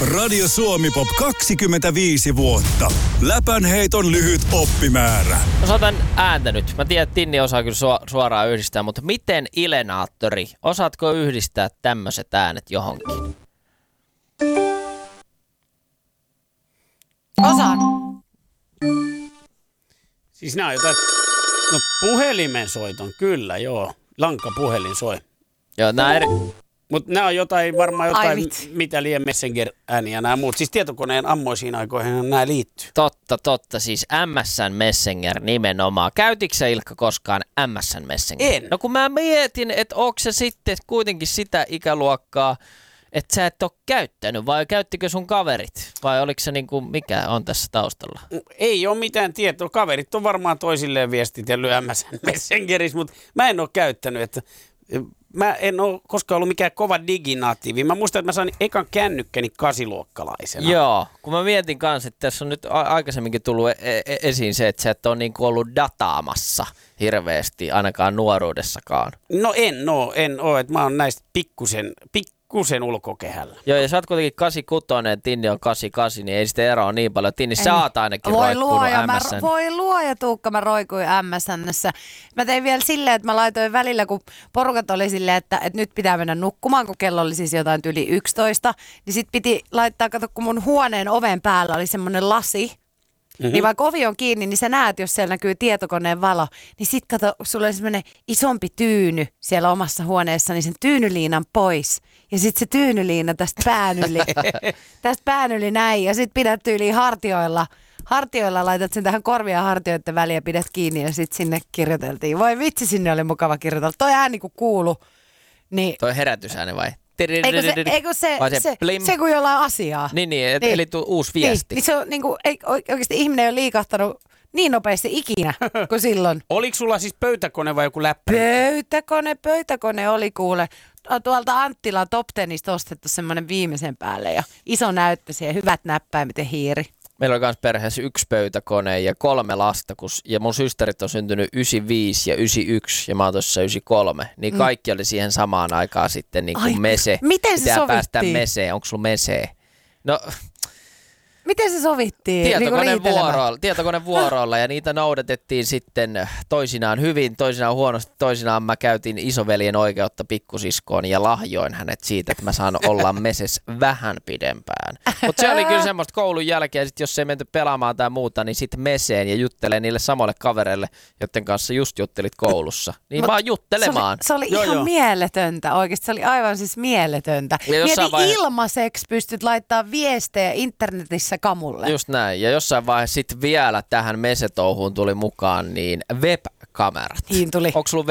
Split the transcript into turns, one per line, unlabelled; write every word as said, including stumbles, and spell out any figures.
Radio Suomi Pop kaksikymmentäviisi vuotta. Läpänheiton lyhyt oppimäärä.
Mä soitan ääntä nyt. Mä tiedän, että Tinni osaa kyllä su- suoraan yhdistää, mutta miten Ilenaattori, osaatko yhdistää tämmöiset äänet johonkin?
Osaan.
Siis nää on jotain, no puhelimen soiton, kyllä joo. Lankkapuhelin soi.
Joo, nää eri...
Mutta nämä on jotain, varmaan jotain,
Ai vitsi.
mitä liian Messenger-ääniä ja nämä muut. Siis tietokoneen ammoisiin aikoihin nämä liittyy.
Totta, totta. Siis M S N Messenger nimenomaan. Käytitkö sä, Ilkka, koskaan M S N Messenger?
En.
No kun mä mietin, että onko se sitten kuitenkin sitä ikäluokkaa, että sä et ole käyttänyt, vai käyttikö sun kaverit? Vai oliko se niinku, mikä on tässä taustalla?
Ei ole mitään tietoa. Kaverit on varmaan toisilleen viestitellyt M S N Messengerissä, mutta mä en ole käyttänyt. Että mä en ole koskaan ollut mikään kova diginatiivi. Mä muistan, että mä sain ekan kännykkäni kasiluokkalaisena.
Joo, kun mä mietin kanssa, että tässä on nyt a- aikaisemminkin tullut e- e- esiin se, että sä et ole niinku ollut dataamassa hirveästi, ainakaan nuoruudessakaan.
No en oo, en oo. Että mä oon näistä pikkusen, pikkusen ulkokehällä.
Joo, ja sä oot kuitenkin kahdeksankymmentäkuusi, Tinni on kahdeksankymmentäkahdeksan, niin ei sitä eroa niin paljon. Tinni, sä oot ainakin
Voi
roikkunut
luoja, mä,
M S N.
voi luoja Tuukka, mä roikuin M S N:ssä. Mä tein vielä silleen, että mä laitoin välillä, kun porukat oli silleen, että, että nyt pitää mennä nukkumaan, kun kello oli siis jotain yli yksitoista, niin sit piti laittaa, kato, kun mun huoneen oven päällä oli semmoinen lasi, mm-hmm. niin vaikka ovi on kiinni, niin sä näet, jos siellä näkyy tietokoneen valo, niin sit kato, sulla oli semmoinen isompi tyyny siellä omassa huoneessa, niin sen tyynyliinan pois. Ja sit se tyynyliina tästä pään yli, tästä pään yli näin, ja sit pidät tyyliin hartioilla. Hartioilla laitat sen tähän korvia ja hartioiden väliin ja pidät kiinni ja sit sinne kirjoiteltiin. Voi vitsi, sinne oli mukava kirjoitella. Toi ääni kun kuulu, niin...
Toi herätysääni vai?
Eikö se, eikö se,
Vai se
se,
plim?
se kun jollain asiaa.
Niin, niin, et,
Niin.
eli tuu uusi viesti.
Niin, niin se on niinku, ei, oikeasti ihminen ei ole liikahtanut niin nopeasti ikinä kuin silloin.
Oliko sulla siis pöytäkone vai joku läppäri?
Pöytäkone, pöytäkone oli kuule. Tuolta Anttilan Top Tenistä ostettu semmoinen viimeisen päälle ja iso näyttö siihen, hyvät näppäimet ja hiiri.
Meillä oli myös perheessä yksi pöytäkone ja kolme lasta, kun, ja mun systerit on syntynyt yhdeksänkymmentäviisi ja yhdeksänkymmentäyksi ja mä oon tuossa yhdeksänkymmentäkolme. Niin kaikki oli siihen samaan aikaan sitten niin kuin
Ai,
mese.
miten se
Pitää
sovittiin?
päästä meseen. Onko sulla mesee? No...
Miten se sovittiin?
Tietokone
Niinku
vuoroilla, tietokone vuoroilla ja niitä noudatettiin sitten toisinaan hyvin, toisinaan huonosti. Toisinaan mä käytin isoveljen oikeutta pikkusiskoon ja lahjoin hänet siitä, että mä saan olla meses vähän pidempään. Mutta se oli kyllä semmoista koulun jälkeen, sit jos ei menty pelaamaan tai muuta, niin sitten meseen ja juttelee niille samoille kavereille, joiden kanssa just juttelit koulussa. Niin
Mut
vaan juttelemaan.
Se oli, se oli
Joo,
ihan
joo.
mieletöntä oikeasti, se oli aivan siis mieletöntä.
Ja jossain
Mieti
vaihe-
ilmaiseksi pystyt laittaa viestejä internetissä kamulle.
Just näin. Ja jossain vaiheessa sitten vielä tähän mesetouhuun tuli mukaan niin webkamerat.
Niin tuli.
Onko sulla